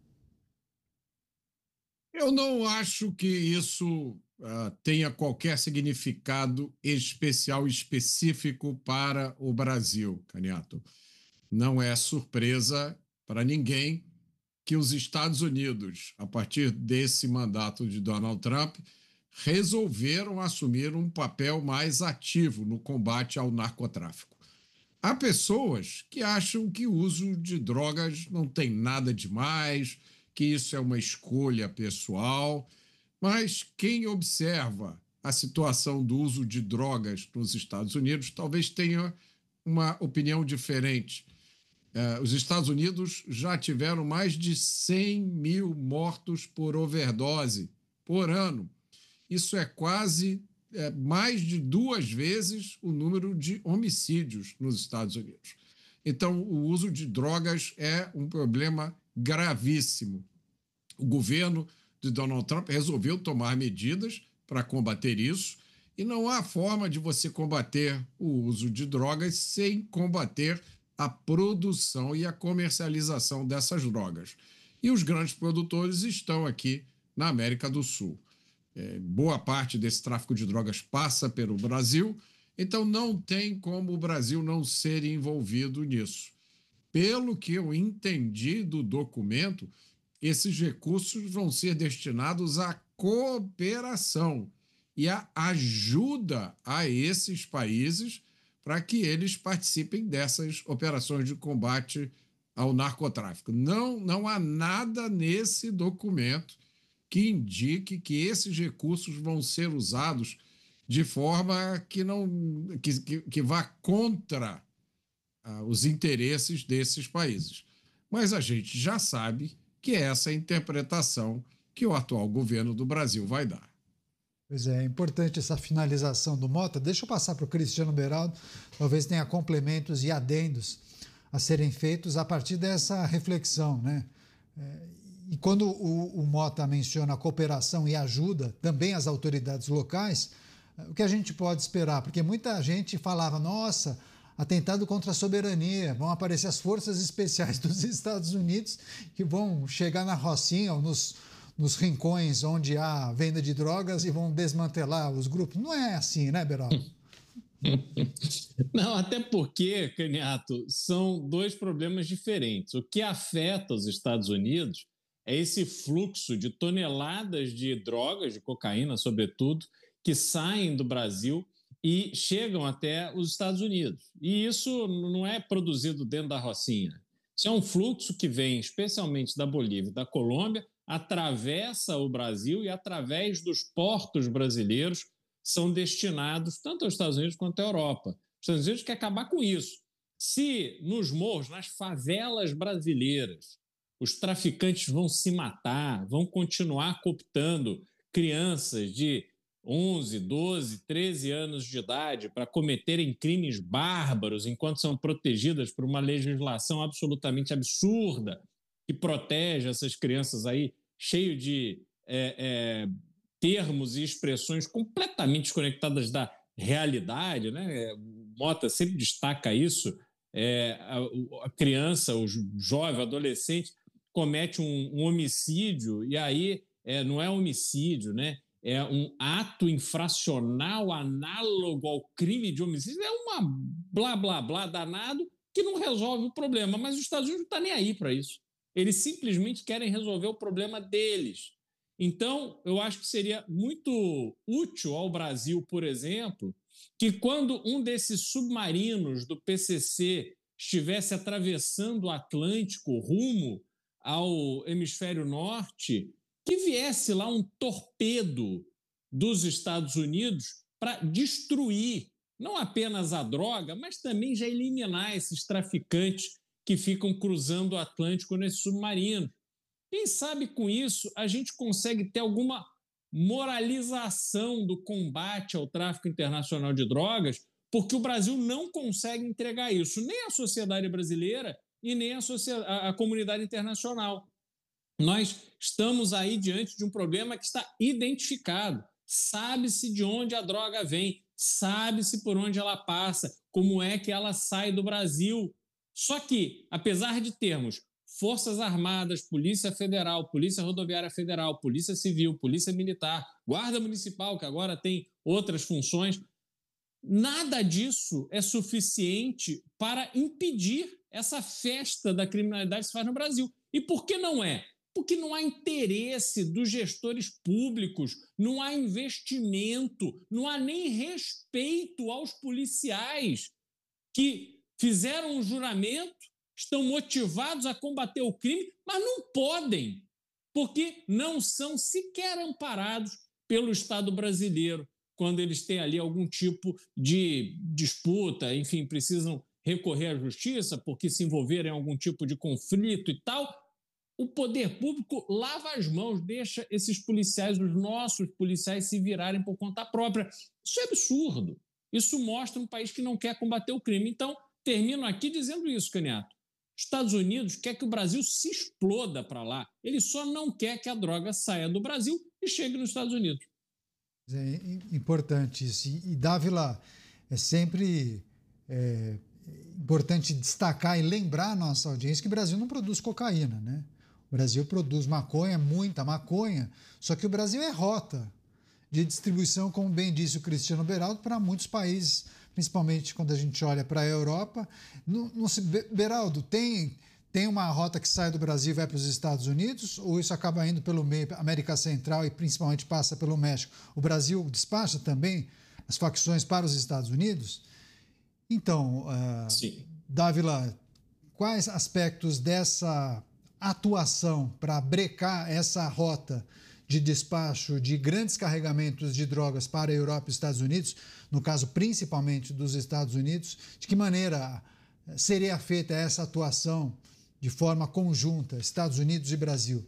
Eu não acho que isso tenha qualquer significado especial, específico para o Brasil, Caniato. Não é surpresa para ninguém que os Estados Unidos, a partir desse mandato de Donald Trump, resolveram assumir um papel mais ativo no combate ao narcotráfico. Há pessoas que acham que o uso de drogas não tem nada demais, que isso é uma escolha pessoal, mas quem observa a situação do uso de drogas nos Estados Unidos talvez tenha uma opinião diferente. Os Estados Unidos já tiveram mais de 100 mil mortos por overdose por ano. Isso é quase mais de 2 vezes o número de homicídios nos Estados Unidos. Então, o uso de drogas é um problema gravíssimo. O governo de Donald Trump resolveu tomar medidas para combater isso, e não há forma de você combater o uso de drogas sem combater a produção e a comercialização dessas drogas. E os grandes produtores estão aqui na América do Sul. Boa parte desse tráfico de drogas passa pelo Brasil, então não tem como o Brasil não ser envolvido nisso. Pelo que eu entendi do documento, esses recursos vão ser destinados à cooperação e à ajuda a esses países para que eles participem dessas operações de combate ao narcotráfico. Não há nada nesse documento que indique que esses recursos vão ser usados de forma que vá contra os interesses desses países. Mas a gente já sabe que é essa a interpretação que o atual governo do Brasil vai dar. Pois é importante essa finalização do Mota. Deixa eu passar para o Cristiano Beraldo, talvez tenha complementos e adendos a serem feitos a partir dessa reflexão, né? E quando o Mota menciona a cooperação e ajuda também às autoridades locais, o que a gente pode esperar? Porque muita gente falava, nossa, atentado contra a soberania, vão aparecer as forças especiais dos Estados Unidos que vão chegar na Rocinha ou nos rincões onde há venda de drogas e vão desmantelar os grupos. Não é assim, né, Beraldo? Não, até porque, Caniato, são 2 problemas diferentes. O que afeta os Estados Unidos é esse fluxo de toneladas de drogas, de cocaína, sobretudo, que saem do Brasil e chegam até os Estados Unidos. E isso não é produzido dentro da Rocinha. Isso é um fluxo que vem especialmente da Bolívia e da Colômbia, atravessa o Brasil e, através dos portos brasileiros, são destinados tanto aos Estados Unidos quanto à Europa. Os Estados Unidos querem acabar com isso. Se nos morros, nas favelas brasileiras, os traficantes vão se matar, vão continuar cooptando crianças de 11, 12, 13 anos de idade para cometerem crimes bárbaros enquanto são protegidas por uma legislação absolutamente absurda que protege essas crianças aí, cheio de termos e expressões completamente desconectadas da realidade, né? Mota sempre destaca isso. A criança, o jovem, o adolescente comete um homicídio e aí não é homicídio, né? É um ato infracional análogo ao crime de homicídio, é uma blá, blá, blá danado que não resolve o problema. Mas os Estados Unidos não estão nem aí para isso. Eles simplesmente querem resolver o problema deles. Então, eu acho que seria muito útil ao Brasil, por exemplo, que quando um desses submarinos do PCC estivesse atravessando o Atlântico rumo ao hemisfério norte, que viesse lá um torpedo dos Estados Unidos para destruir não apenas a droga, mas também já eliminar esses traficantes que ficam cruzando o Atlântico nesse submarino. Quem sabe com isso a gente consegue ter alguma moralização do combate ao tráfico internacional de drogas, porque o Brasil não consegue entregar isso, nem a sociedade brasileira e nem a comunidade internacional. Nós estamos aí diante de um problema que está identificado. Sabe-se de onde a droga vem, sabe-se por onde ela passa, como é que ela sai do Brasil. Só que, apesar de termos Forças Armadas, Polícia Federal, Polícia Rodoviária Federal, Polícia Civil, Polícia Militar, Guarda Municipal, que agora tem outras funções, nada disso é suficiente para impedir essa festa da criminalidade que se faz no Brasil. E por que não é? Porque não há interesse dos gestores públicos, não há investimento, não há nem respeito aos policiais que fizeram um juramento, estão motivados a combater o crime, mas não podem, porque não são sequer amparados pelo Estado brasileiro, quando eles têm ali algum tipo de disputa, enfim, precisam recorrer à justiça porque se envolveram em algum tipo de conflito e tal. O poder público lava as mãos, deixa esses policiais, os nossos policiais, se virarem por conta própria. Isso é absurdo. Isso mostra um país que não quer combater o crime. Então, termino aqui dizendo isso, Caniato. Os Estados Unidos quer que o Brasil se exploda para lá. Ele só não quer que a droga saia do Brasil e chegue nos Estados Unidos. É importante isso. E Dávila, é sempre importante destacar e lembrar a nossa audiência que o Brasil não produz cocaína, né? O Brasil produz maconha, muita maconha, só que o Brasil é rota de distribuição, como bem disse o Cristiano Beraldo, para muitos países, principalmente quando a gente olha para a Europa. Beraldo, tem uma rota que sai do Brasil e vai para os Estados Unidos, ou isso acaba indo pelo meio, América Central e principalmente passa pelo México? O Brasil despacha também as facções para os Estados Unidos? Então, Dávila, quais aspectos dessa atuação para brecar essa rota de despacho de grandes carregamentos de drogas para a Europa e Estados Unidos, no caso principalmente dos Estados Unidos, de que maneira seria feita essa atuação de forma conjunta, Estados Unidos e Brasil?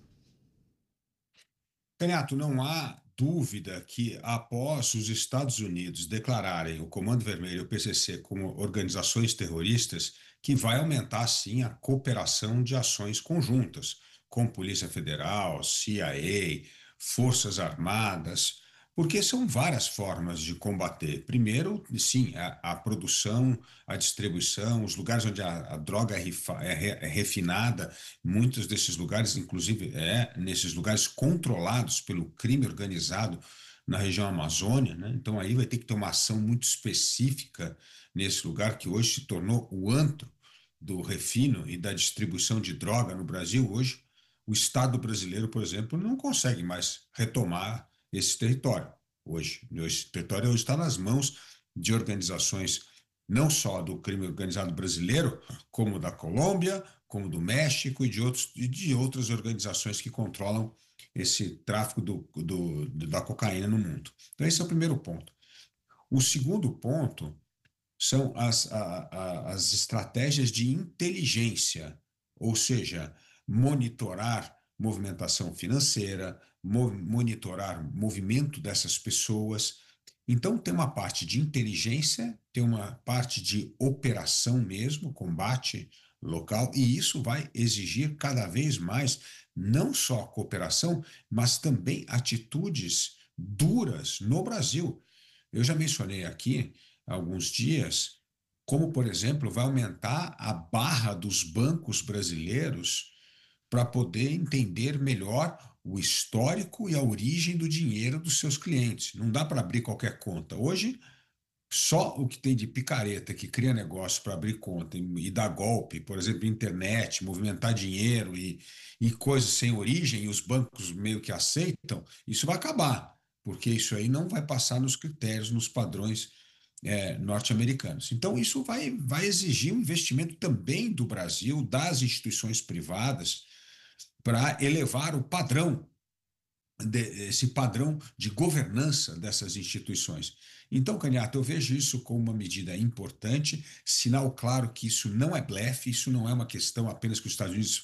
Caniato, não há dúvida que após os Estados Unidos declararem o Comando Vermelho e o PCC como organizações terroristas, que vai aumentar, sim, a cooperação de ações conjuntas com Polícia Federal, CIA, Forças Armadas, porque são várias formas de combater. Primeiro, sim, a produção, a distribuição, os lugares onde a droga é refinada, muitos desses lugares, inclusive, nesses lugares controlados pelo crime organizado na região Amazônia, né? Então aí vai ter que ter uma ação muito específica nesse lugar que hoje se tornou o antro do refino e da distribuição de droga no Brasil. Hoje, o Estado brasileiro, por exemplo, não consegue mais retomar esse território. Hoje, esse território hoje está nas mãos de organizações não só do crime organizado brasileiro, como da Colômbia, como do México e de outras organizações que controlam esse tráfico da cocaína no mundo. Então, esse é o primeiro ponto. O segundo ponto são as estratégias de inteligência, ou seja, monitorar movimentação financeira, monitorar o movimento dessas pessoas. Então, tem uma parte de inteligência, tem uma parte de operação mesmo, combate local, e isso vai exigir cada vez mais não só cooperação, mas também atitudes duras no Brasil. Eu já mencionei aqui há alguns dias como, por exemplo, vai aumentar a barra dos bancos brasileiros para poder entender melhor o histórico e a origem do dinheiro dos seus clientes. Não dá para abrir qualquer conta. Hoje, só o que tem de picareta que cria negócio para abrir conta e dar golpe, por exemplo, internet, movimentar dinheiro e coisas sem origem, e os bancos meio que aceitam, isso vai acabar, porque isso aí não vai passar nos critérios, nos padrões norte-americanos. Então, isso vai exigir um investimento também do Brasil, das instituições privadas, para elevar o padrão, esse padrão de governança dessas instituições. Então, Candiato, eu vejo isso como uma medida importante, sinal claro que isso não é blefe, isso não é uma questão apenas que os Estados Unidos,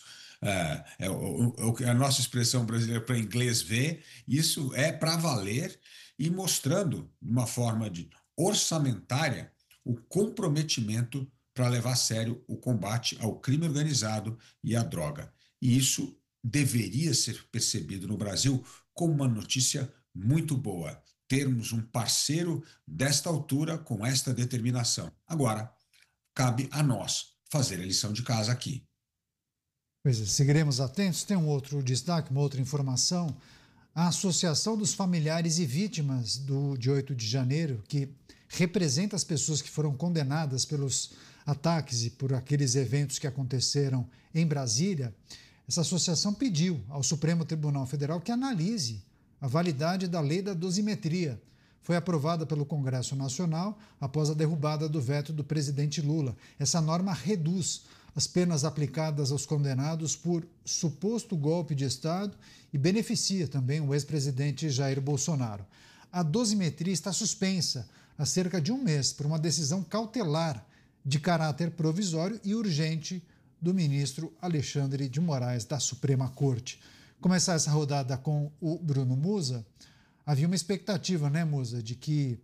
a nossa expressão brasileira para inglês ver, isso é para valer e mostrando, de uma forma orçamentária, o comprometimento para levar a sério o combate ao crime organizado e à droga. E isso deveria ser percebido no Brasil como uma notícia muito boa, termos um parceiro desta altura com esta determinação. Agora, cabe a nós fazer a lição de casa aqui. Pois é, seguiremos atentos. Tem um outro destaque, uma outra informação. A Associação dos Familiares e Vítimas de 8 de janeiro, que representa as pessoas que foram condenadas pelos ataques e por aqueles eventos que aconteceram em Brasília, essa associação pediu ao Supremo Tribunal Federal que analise a validade da lei da dosimetria. Foi aprovada pelo Congresso Nacional após a derrubada do veto do presidente Lula. Essa norma reduz as penas aplicadas aos condenados por suposto golpe de Estado e beneficia também o ex-presidente Jair Bolsonaro. A dosimetria está suspensa há cerca de um mês por uma decisão cautelar de caráter provisório e urgente do ministro Alexandre de Moraes, da Suprema Corte. Começar essa rodada com o Bruno Musa, havia uma expectativa, né, Musa, de que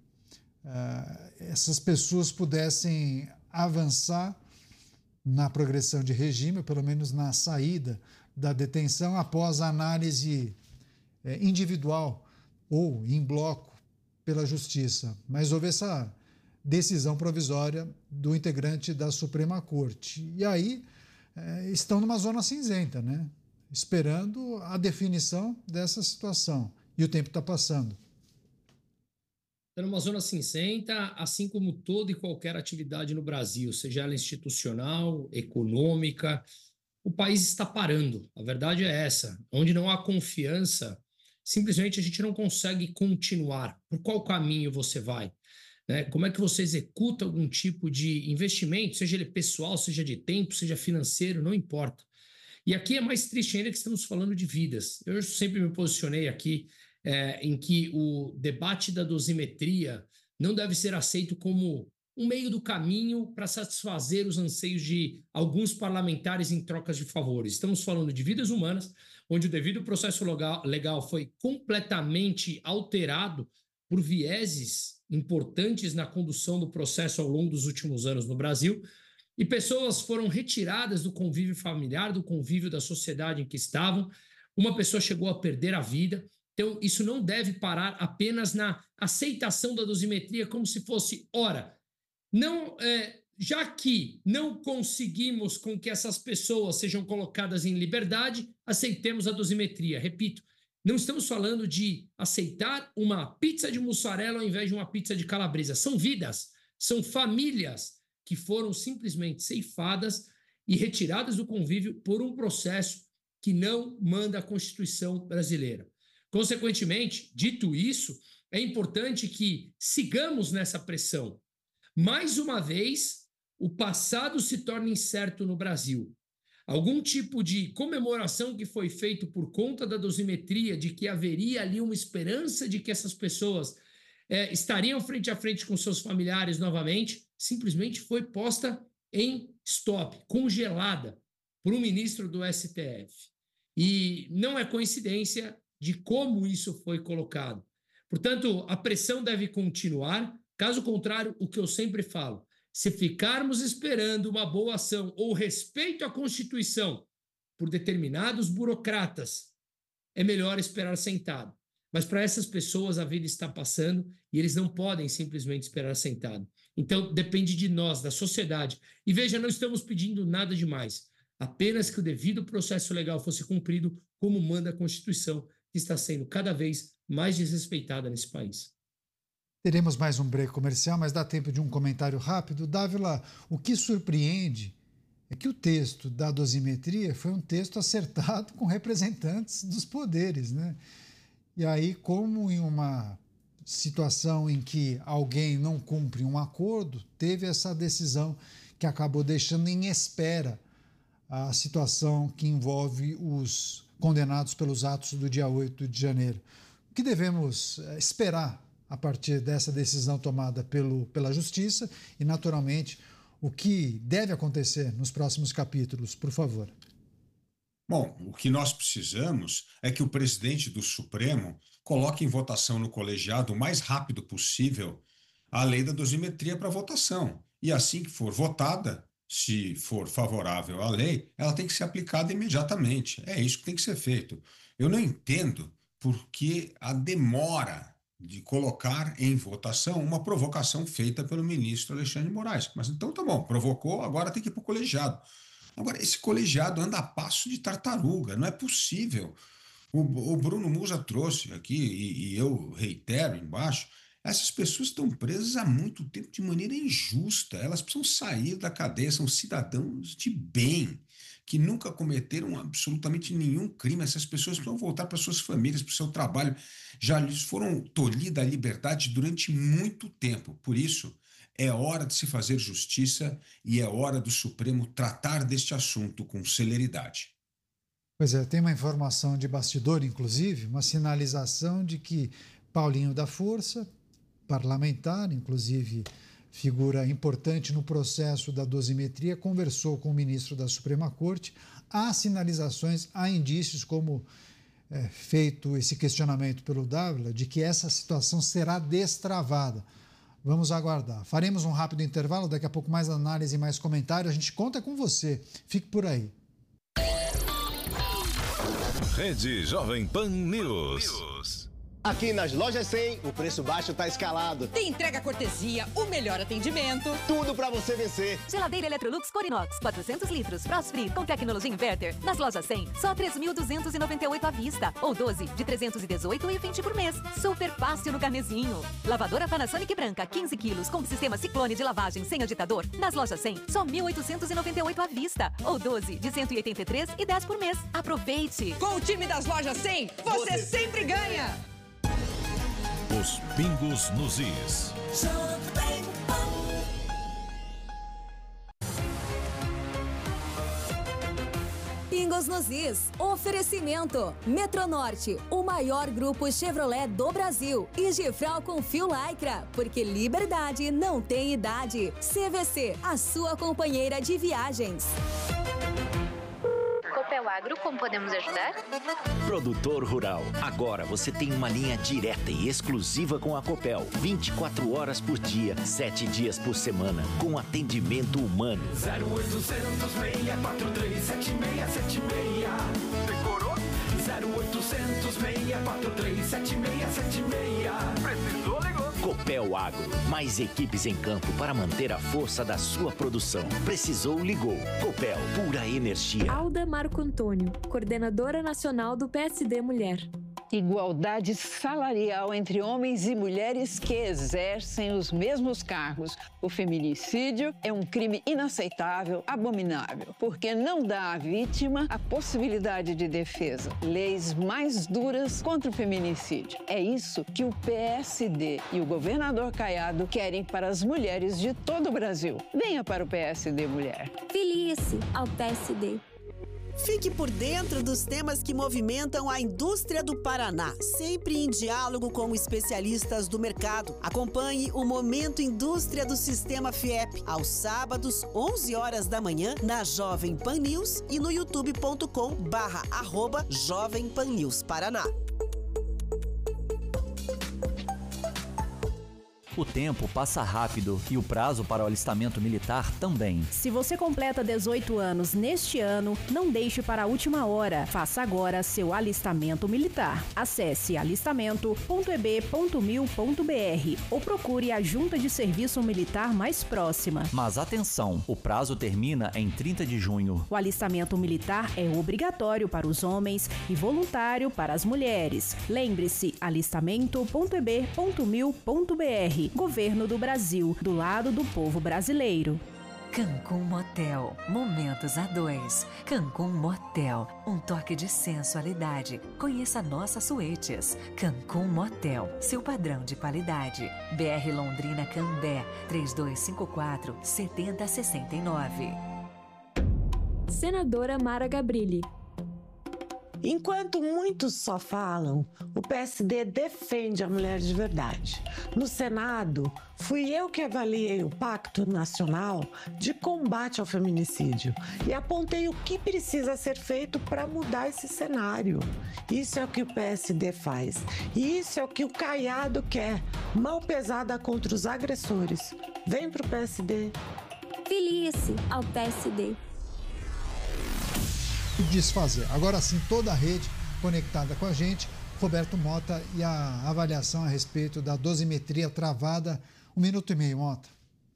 essas pessoas pudessem avançar na progressão de regime, pelo menos na saída da detenção, após a análise individual ou em bloco pela Justiça. Mas houve essa decisão provisória do integrante da Suprema Corte. E aí estão numa zona cinzenta, né? Esperando a definição dessa situação. E o tempo está passando. Está numa zona cinzenta, assim como toda e qualquer atividade no Brasil, seja ela institucional, econômica, o país está parando. A verdade é essa. Onde não há confiança, simplesmente a gente não consegue continuar. Por qual caminho você vai? Como é que você executa algum tipo de investimento, seja ele pessoal, seja de tempo, seja financeiro, não importa. E aqui é mais triste ainda que estamos falando de vidas. Eu sempre me posicionei aqui em que o debate da dosimetria não deve ser aceito como um meio do caminho para satisfazer os anseios de alguns parlamentares em trocas de favores. Estamos falando de vidas humanas, onde o devido processo legal foi completamente alterado por vieses importantes na condução do processo ao longo dos últimos anos no Brasil, e pessoas foram retiradas do convívio familiar, do convívio da sociedade em que estavam. Uma pessoa chegou a perder a vida. Então, isso não deve parar apenas na aceitação da dosimetria como se fosse, ora, não, já que não conseguimos com que essas pessoas sejam colocadas em liberdade, aceitemos a dosimetria. Repito, não estamos falando de aceitar uma pizza de mussarela ao invés de uma pizza de calabresa. São vidas, são famílias que foram simplesmente ceifadas e retiradas do convívio por um processo que não manda a Constituição brasileira. Consequentemente, dito isso, é importante que sigamos nessa pressão. Mais uma vez, o passado se torna incerto no Brasil. Algum tipo de comemoração que foi feito por conta da dosimetria, de que haveria ali uma esperança de que essas pessoas estariam frente a frente com seus familiares novamente, simplesmente foi posta em stop, congelada, por um ministro do STF. E não é coincidência de como isso foi colocado. Portanto, a pressão deve continuar. Caso contrário, o que eu sempre falo, se ficarmos esperando uma boa ação ou respeito à Constituição por determinados burocratas, é melhor esperar sentado. Mas para essas pessoas a vida está passando e eles não podem simplesmente esperar sentado. Então, depende de nós, da sociedade. E veja, não estamos pedindo nada demais. Apenas que o devido processo legal fosse cumprido como manda a Constituição, que está sendo cada vez mais desrespeitada nesse país. Teremos mais um break comercial, mas dá tempo de um comentário rápido. Dávila, o que surpreende é que o texto da dosimetria foi um texto acertado com representantes dos poderes, né? E aí, como em uma situação em que alguém não cumpre um acordo, teve essa decisão que acabou deixando em espera a situação que envolve os condenados pelos atos do dia 8 de janeiro. O que devemos esperar a partir dessa decisão tomada pela Justiça e, naturalmente, o que deve acontecer nos próximos capítulos, por favor? Bom, o que nós precisamos é que o presidente do Supremo coloque em votação no colegiado o mais rápido possível a lei da dosimetria para votação. E assim que for votada, se for favorável à lei, ela tem que ser aplicada imediatamente. É isso que tem que ser feito. Eu não entendo por que a demora de colocar em votação uma provocação feita pelo ministro Alexandre de Moraes. Mas então tá bom, provocou, agora tem que ir para o colegiado. Agora, esse colegiado anda a passo de tartaruga, não é possível. O Bruno Musa trouxe aqui, e eu reitero embaixo, essas pessoas estão presas há muito tempo de maneira injusta. Elas precisam sair da cadeia, são cidadãos de bem, que nunca cometeram absolutamente nenhum crime. Essas pessoas precisam voltar para suas famílias, para o seu trabalho. Já lhes foram tolhidas a liberdade durante muito tempo. Por isso, é hora de se fazer justiça e é hora do Supremo tratar deste assunto com celeridade. Pois é, tem uma informação de bastidor, inclusive, uma sinalização de que Paulinho da Força, parlamentar, inclusive figura importante no processo da dosimetria, conversou com o ministro da Suprema Corte. Há sinalizações, há indícios, como feito esse questionamento pelo Dávila, de que essa situação será destravada. Vamos aguardar. Faremos um rápido intervalo, daqui a pouco mais análise e mais comentário. A gente conta com você. Fique por aí. Rede Jovem Pan News. Aqui nas Lojas 100, o preço baixo tá escalado. Tem entrega cortesia, o melhor atendimento. Tudo pra você vencer. Geladeira Electrolux Corinox, 400 litros, Frost Free, com tecnologia inverter. Nas Lojas 100, só 3.298 à vista. Ou 12 de 318,20 por mês. Super fácil no carnezinho. Lavadora Panasonic branca, 15 quilos, com sistema Ciclone de lavagem sem agitador. Nas Lojas 100, só 1.898 à vista. Ou 12 de 183,10 por mês. Aproveite! Com o time das Lojas 100, você sempre ganha! Os pingos nos is. Pingos nos is. Oferecimento. Metronorte, o maior grupo Chevrolet do Brasil. E Gifral com fio Lycra, porque liberdade não tem idade. CVC, a sua companheira de viagens. Copel Agro, como podemos ajudar? Produtor rural. Agora você tem uma linha direta e exclusiva com a Copel. 24 horas por dia, 7 dias por semana, com atendimento humano. 0800 643 7676. Decorou? 0800 643 7676. Precisou, ligou. Copel Agro. Mais equipes em campo para manter a força da sua produção. Precisou, ligou. Copel, pura energia. Alda Marco Antônio, coordenadora nacional do PSD Mulher. Igualdade salarial entre homens e mulheres que exercem os mesmos cargos. O feminicídio é um crime inaceitável, abominável, porque não dá à vítima a possibilidade de defesa. Leis mais duras contra o feminicídio. É isso que o PSD e o governador Caiado querem para as mulheres de todo o Brasil. Venha para o PSD Mulher. Filie-se ao PSD. Fique por dentro dos temas que movimentam a indústria do Paraná, sempre em diálogo com especialistas do mercado. Acompanhe o Momento Indústria do Sistema FIEP, aos sábados, 11 horas da manhã, na Jovem Pan News e no youtube.com/Jovem Pan News Paraná. O tempo passa rápido e o prazo para o alistamento militar também. Se você completa 18 anos neste ano, não deixe para a última hora. Faça agora seu alistamento militar. Acesse alistamento.eb.mil.br ou procure a Junta de Serviço Militar mais próxima. Mas atenção, o prazo termina em 30 de junho. O alistamento militar é obrigatório para os homens e voluntário para as mulheres. Lembre-se, alistamento.eb.mil.br. Governo do Brasil, do lado do povo brasileiro. Cancún Motel, momentos a dois. Cancún Motel, um toque de sensualidade. Conheça nossas suítes. Cancún Motel, seu padrão de qualidade. BR Londrina Cambé, 3254-7069. Senadora Mara Gabrilli. Enquanto muitos só falam, o PSD defende a mulher de verdade. No Senado, fui eu que avaliei o Pacto Nacional de Combate ao Feminicídio e apontei o que precisa ser feito para mudar esse cenário. Isso é o que o PSD faz. E isso é o que o Caiado quer. Mão pesada contra os agressores. Vem pro PSD. Filie-se ao PSD. Desfazer. Agora sim, toda a rede conectada com a gente. Roberto Mota e a avaliação a respeito da dosimetria travada. 1 minuto e meio, Mota.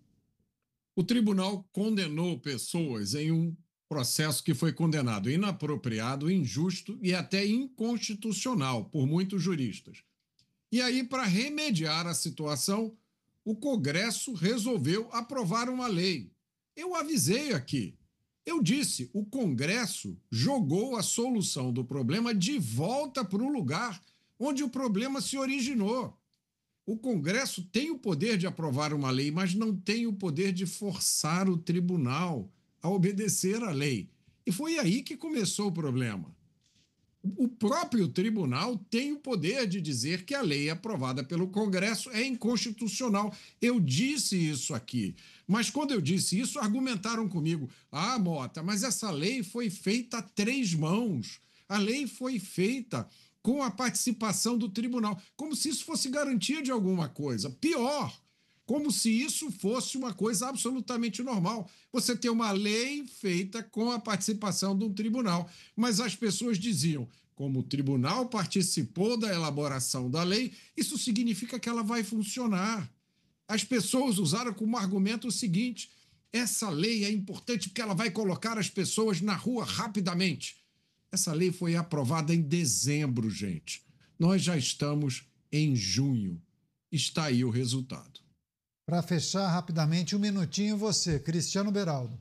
O tribunal condenou pessoas em um processo que foi condenado inapropriado, injusto e até inconstitucional por muitos juristas. E aí, para remediar a situação, o Congresso resolveu aprovar uma lei. Eu avisei aqui. Eu disse, o Congresso jogou a solução do problema de volta para o lugar onde o problema se originou. O Congresso tem o poder de aprovar uma lei, mas não tem o poder de forçar o tribunal a obedecer à lei. E foi aí que começou o problema. O próprio tribunal tem o poder de dizer que a lei aprovada pelo Congresso é inconstitucional. Eu disse isso aqui. Mas quando eu disse isso, argumentaram comigo. Ah, Mota, mas essa lei foi feita a 3 mãos. A lei foi feita com a participação do tribunal. Como se isso fosse garantia de alguma coisa. Pior, como se isso fosse uma coisa absolutamente normal. Você tem uma lei feita com a participação de um tribunal. Mas as pessoas diziam, como o tribunal participou da elaboração da lei, isso significa que ela vai funcionar. As pessoas usaram como argumento o seguinte, essa lei é importante porque ela vai colocar as pessoas na rua rapidamente. Essa lei foi aprovada em dezembro, gente. Nós já estamos em junho. Está aí o resultado. Para fechar rapidamente, 1 minutinho, você, Cristiano Beraldo.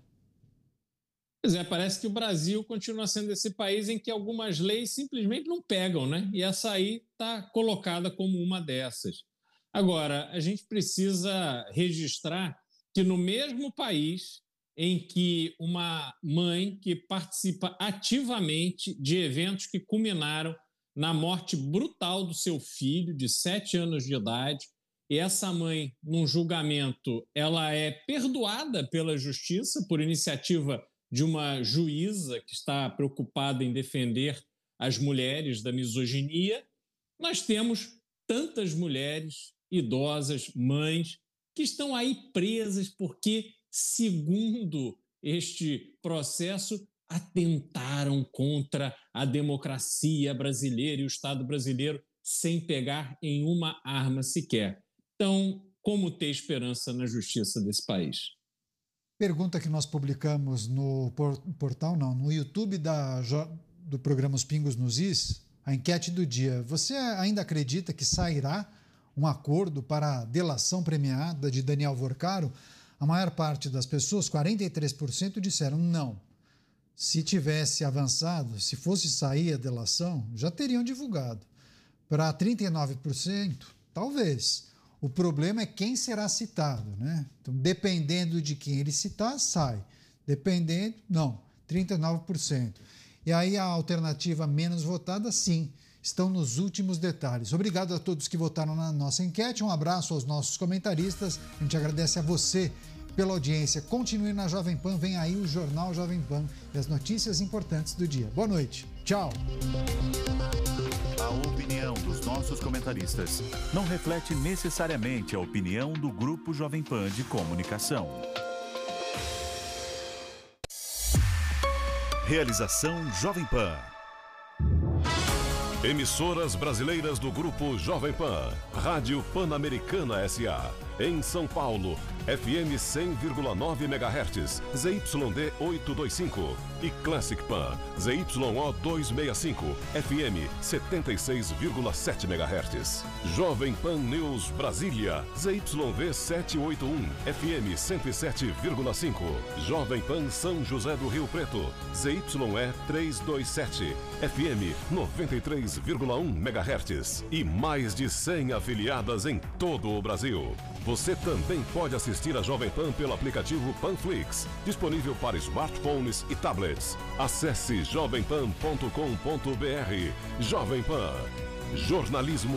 Pois é, parece que o Brasil continua sendo esse país em que algumas leis simplesmente não pegam, né? E essa aí está colocada como uma dessas. Agora, a gente precisa registrar que no mesmo país em que uma mãe que participa ativamente de eventos que culminaram na morte brutal do seu filho de 7 anos de idade, e essa mãe, num julgamento, ela é perdoada pela justiça por iniciativa de uma juíza que está preocupada em defender as mulheres da misoginia, nós temos tantas mulheres idosas, mães, que estão aí presas porque, segundo este processo, atentaram contra a democracia brasileira e o Estado brasileiro sem pegar em uma arma sequer. Então, como ter esperança na justiça desse país? Pergunta que nós publicamos no portal, não, no YouTube do programa Os Pingos nos Is, a enquete do dia. Você ainda acredita que sairá um acordo para a delação premiada de Daniel Vorcaro? A maior parte das pessoas, 43%, disseram não. Se tivesse avançado, se fosse sair a delação, já teriam divulgado. Para 39%, talvez. O problema é quem será citado, né? Então, dependendo de quem ele citar, sai. Dependendo, não, 39%. E aí a alternativa menos votada, sim, estão nos últimos detalhes. Obrigado a todos que votaram na nossa enquete. Um abraço aos nossos comentaristas. A gente agradece a você pela audiência. Continue na Jovem Pan. Vem aí o Jornal Jovem Pan e as notícias importantes do dia. Boa noite. Tchau. A opinião dos nossos nossos comentaristas não reflete necessariamente a opinião do Grupo Jovem Pan de Comunicação. Realização Jovem Pan. Emissoras brasileiras do Grupo Jovem Pan. Rádio Pan-Americana S.A. Em São Paulo, FM 100,9 MHz, ZYD 825. E Classic Pan, ZYO 265, FM 76,7 MHz. Jovem Pan News Brasília, ZYV 781, FM 107,5. Jovem Pan São José do Rio Preto, ZYE 327, FM 93,1 MHz. E mais de 100 afiliadas em todo o Brasil. Você também pode assistir a Jovem Pan pelo aplicativo Panflix, disponível para smartphones e tablets. Acesse jovempan.com.br. Jovem Pan. Jornalismo